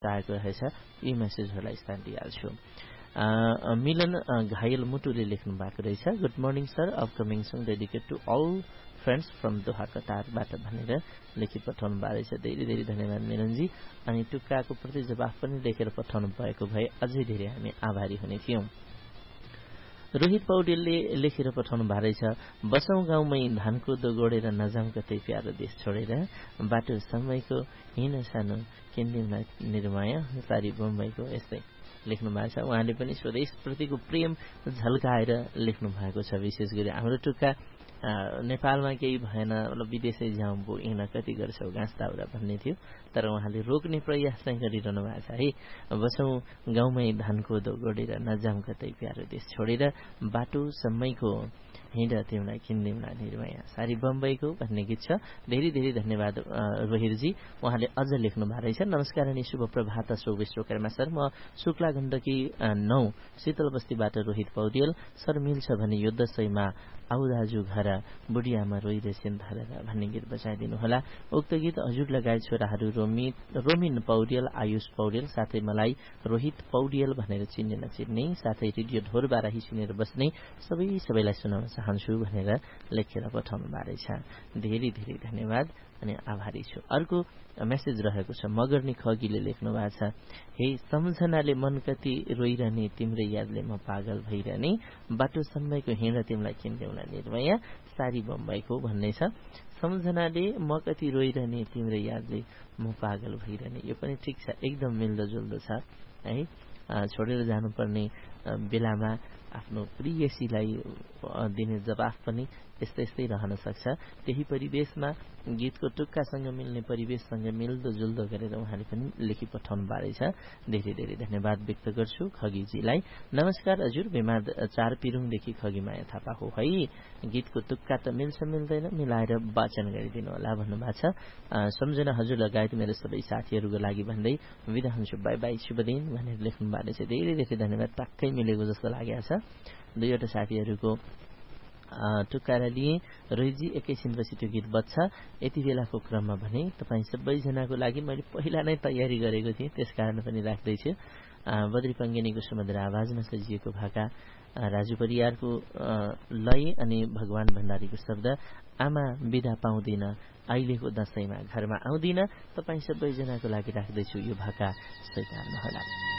आएको रहेछ यी मेसेजहरूलाई स्थान दिइहाल्छु। मिलन घायल मुटुले लेख्नु भएको रहेछ good morning sir upcoming song dedicate to all friends from दोहा कतारबाट भनेर लेखी पठाउनु भएको रहेछ। धेरै धेरै धन्यवाद मिलनजी। अनि टुक्काको प्रति जवाफ पनि लेखेर पठाउनु भएको भए अझै धेरै हामी आभारी हुने थियौँ। रोहित पौडेलले लेखेर पठाउनु भएको रहेछ बसौं गाउँमै धानको दो गोडेर नजाम कतै प्यारो देश छोडेर बाटो समयको हिँड सानो किन्दिमलाई निर्माया सारी बम्बईको यस्तै लेख्नु भएको छ। उहाँले पनि स्वदेशप्रतिको प्रेम झल्काएर लेख्नु भएको छ। विशेष गरी हाम्रो टुक्का नेपालमा केही भएन मतलब विदेशै जाउँ बो हिँड्न कति गर्छौ घाँस दाउरा भन्ने थियो तर उहाँले रोक्ने प्रयास चाहिँ गरिरहनु भएको छ है। बसौं गाउँमै धानको दो गोडेर नजाम कतै प्यारो देश छोडेर बाटो समयको हिँड तिमीलाई किन्दिमला निर्माया सारी बम्बईको भन्ने गीत छ। धेरै धेरै धन्यवाद रोहिरजी। उहाँले अझ लेख्नु भएको रहेछ नमस्कार अनि शुभ प्रभात सो विश्वकर्मा सर म शुक्ला गण्डकी 9 शीतल बस्तीबाट रोहित पौडेल सर मिल्छ भने यो दशैंमा आउ दाजु घर बुढियामा रोइरहेछन् धरेर भन्ने गीत बजाइदिनु होला। उक्त गीत हजुर लगायत छोराहरू रोमिन पौडेल आयुष पौडेल साथै मलाई रोहित पौडेल भनेर चिन्ने नचिन्ने साथै रेडियो ढोरबाराही सुनेर बस्ने सबैलाई सुनाउन चाहन्छु भनेर लेखेर पठाउनु भएको रहेछ। धेरै धेरै धन्यवाद अनि आभारी छु। अर्को मेसेज रहेको छ मगर्नी खगीले लेख्नु भएको छ हे सम्झनाले मन कति रोइरहने तिम्रै यादले म पागल भइरहने बाटो समयको हिँड तिमीलाई किन्देउला निर्मया सारी बम्बईको भन्ने छ। सम्झनाले म कति रोइरहने तिम्रै यादले म पागल भइरहने यो पनि ठिक छ एकदम मिल्दोजुल्दो छ है। छोडेर जानुपर्ने बेलामा आफ्नो प्रियसीलाई दिने जवाफ पनि यस्तै रहन सक्छ। त्यही परिवेशमा गीतको टुक्कासँग मिल्ने परिवेशसँग मिल्दोजुल्दो गरेर उहाँले पनि लेखी पठाउनु भएको रहेछ। धेरै धेरै धन्यवाद व्यक्त गर्छु खगीजीलाई। नमस्कार हजुर बेमाद 4 पिरुङदेखि खगीमाया थापा हो है। गीतको टुक्का त मिल्छ मिल्दैन मिलाएर वाचन गरिदिनु होला भन्नुभएको छ। सम्झना हजुर लगायत मेरो सबै साथीहरूको लागि भन्दै बिदा हुन्छु बाई बाई शुभ दिन भनेर लेख्नु भएको रहेछ। धेरै धेरै धन्यवाद टक्कै मिलेको जस्तो लागेको छ। दुईवटा साथीहरूको टुक्कारा लिए रोहितजी एकैछिनपछि त्यो गीत बज्छ। यति बेलाको क्रममा भने तपाईँ सबैजनाको लागि मैले पहिला नै तयारी गरेको थिएँ त्यसकारण पनि राख्दैछु। बद्री पङ्गेनीको सुमधुर आवाजमा सजिएको भाका राजु परियारको लय अनि भगवान भण्डारीको शब्द आमा बिदा पाउँदिन अहिलेको दशैंमा घरमा आउँदिन तपाईँ सबैजनाको लागि राख्दैछु यो भाका स्वीकार्नुहोला।